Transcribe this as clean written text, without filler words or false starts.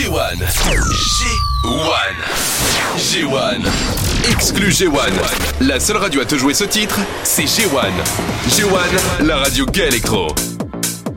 G1. G1. Exclu G1. La seule radio à te jouer ce titre, c'est G1. G1, la radio gay électro.